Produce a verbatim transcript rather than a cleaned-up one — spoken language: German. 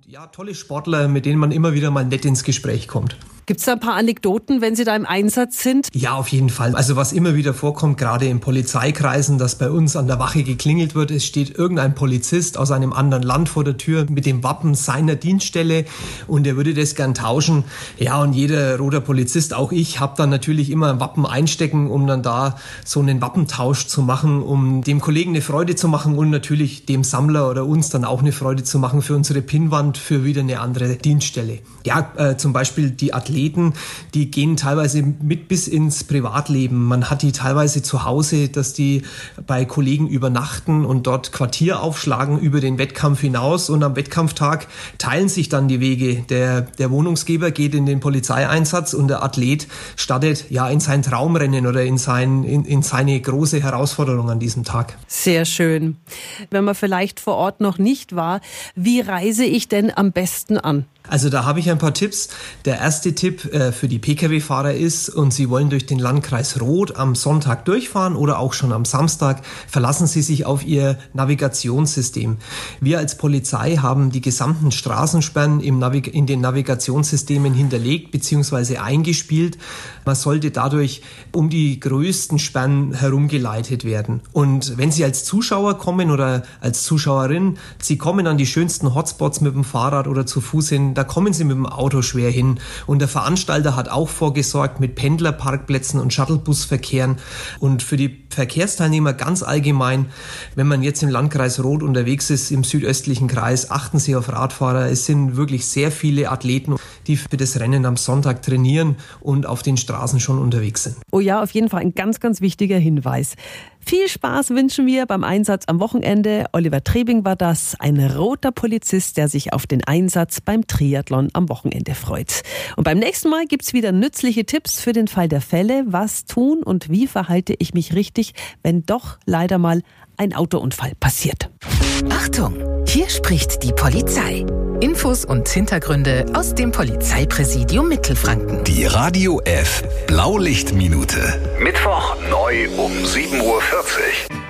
und ja, tolle Sportler, mit denen man immer wieder mal nett ins Gespräch kommt. Gibt es da ein paar Anekdoten, wenn Sie da im Einsatz sind? Ja, auf jeden Fall. Also was immer wieder vorkommt, gerade in Polizeikreisen, dass bei uns an der Wache geklingelt wird, es steht irgendein Polizist aus einem anderen Land vor der Tür mit dem Wappen seiner Dienststelle und er würde das gern tauschen. Ja, und jeder roter Polizist, auch ich, habe dann natürlich immer ein Wappen einstecken, um dann da so einen Wappentausch zu machen, um dem Kollegen eine Freude zu machen und natürlich dem Sammler oder uns dann auch eine Freude zu machen für unsere Pinnwand, für wieder eine andere Dienststelle. Ja, äh, zum Beispiel die Athleten, die gehen teilweise mit bis ins Privatleben. Man hat die teilweise zu Hause, dass die bei Kollegen übernachten und dort Quartier aufschlagen über den Wettkampf hinaus und am Wettkampftag teilen sich dann die Wege. Der, der Wohnungsgeber geht in den Polizeieinsatz und der Athlet startet ja in sein Traumrennen oder in, sein, in, in seine große Herausforderung an diesem Tag. Sehr schön. Wenn man vielleicht vor Ort noch nicht war, wie reise ich denn am besten an? Also da habe ich ein paar Tipps. Der erste Tipp äh, für die Pkw-Fahrer ist, und Sie wollen durch den Landkreis Roth am Sonntag durchfahren oder auch schon am Samstag, verlassen Sie sich auf Ihr Navigationssystem. Wir als Polizei haben die gesamten Straßensperren im Navig- in den Navigationssystemen hinterlegt bzw. eingespielt. Man sollte dadurch um die größten Sperren herumgeleitet werden. Und wenn Sie als Zuschauer kommen oder als Zuschauerin, Sie kommen an die schönsten Hotspots mit dem Fahrrad oder zu Fuß hin, da kommen Sie mit dem Auto schwer hin. Und der Veranstalter hat auch vorgesorgt mit Pendlerparkplätzen und Shuttlebusverkehren. Und für die Verkehrsteilnehmer ganz allgemein, wenn man jetzt im Landkreis Roth unterwegs ist, im südöstlichen Kreis, achten Sie auf Radfahrer. Es sind wirklich sehr viele Athleten, die für das Rennen am Sonntag trainieren und auf den Straßen schon unterwegs sind. Oh ja, auf jeden Fall ein ganz, ganz wichtiger Hinweis. Viel Spaß wünschen wir beim Einsatz am Wochenende. Oliver Trebing war das, ein roter Polizist, der sich auf den Einsatz beim Triathlon am Wochenende freut. Und beim nächsten Mal gibt's wieder nützliche Tipps für den Fall der Fälle. Was tun und wie verhalte ich mich richtig, wenn doch leider mal ein Autounfall passiert? Achtung, hier spricht die Polizei. Infos und Hintergründe aus dem Polizeipräsidium Mittelfranken. Die Radio F Blaulichtminute. Mittwoch neu um sieben Uhr vierzig.